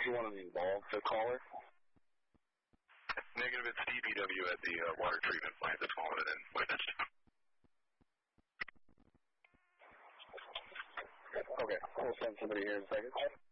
you want to involve the caller? Negative, it's DPW at the water treatment plant that's calling it in. Witness. Okay, we'll send somebody here in a second.